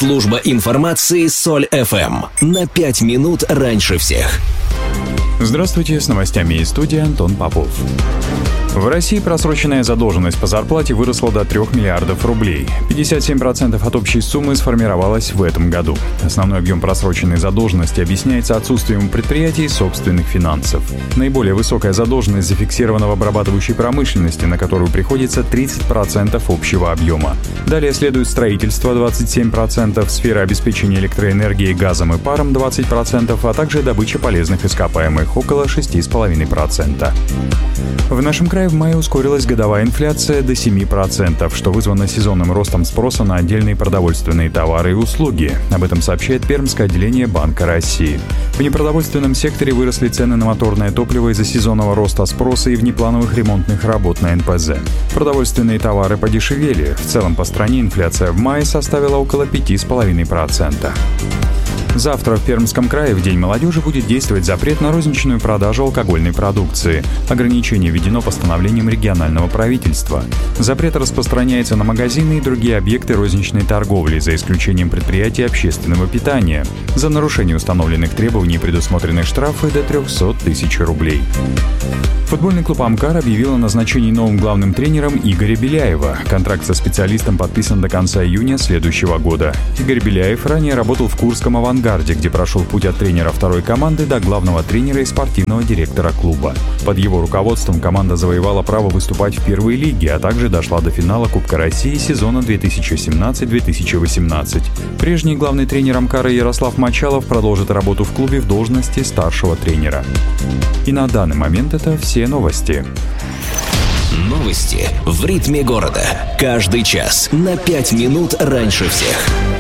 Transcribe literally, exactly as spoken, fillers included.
Служба информации Соль эф эм. На пять минут раньше всех. Здравствуйте, с новостями из студии Антон Попов. В России просроченная задолженность по зарплате выросла до трёх миллиардов рублей. пятьдесят семь процентов от общей суммы сформировалась в этом году. Основной объем просроченной задолженности объясняется отсутствием у предприятий собственных финансов. Наиболее высокая задолженность зафиксирована в обрабатывающей промышленности, на которую приходится тридцать процентов общего объема. Далее следует строительство двадцать семь процентов, сфера обеспечения электроэнергией, газом и паром двадцать процентов, а также добыча полезных ископаемых около шесть целых пять десятых процента. В нашем крае в мае ускорилась годовая инфляция до семи процентов, что вызвано сезонным ростом спроса на отдельные продовольственные товары и услуги. Об этом сообщает Пермское отделение Банка России. В непродовольственном секторе выросли цены на моторное топливо из-за сезонного роста спроса и внеплановых ремонтных работ на эн пэ зэ. Продовольственные товары подешевели. В целом по стране инфляция в мае составила около пять целых пять десятых процента. Завтра в Пермском крае в День молодежи будет действовать запрет на розничную продажу алкогольной продукции. Ограничение введено постановлением регионального правительства. Запрет распространяется на магазины и другие объекты розничной торговли, за исключением предприятий общественного питания. За нарушение установленных требований предусмотрены штрафы до трехсот тысяч рублей. Футбольный клуб «Амкар» объявил о назначении новым главным тренером Игоря Беляева. Контракт со специалистом подписан до конца июня следующего года. Игорь Беляев ранее работал в Курском «Авангарде», где прошел путь от тренера второй команды до главного тренера и спортивного директора клуба. Под его руководством команда завоевала право выступать в первой лиге, а также дошла до финала Кубка России сезона две тысячи семнадцать - две тысячи восемнадцать. Прежний главный тренер «Амкара» Ярослав Мочалов продолжит работу в клубе в должности старшего тренера. И на данный момент это все новости. Новости в ритме города. Каждый час на пять минут раньше всех.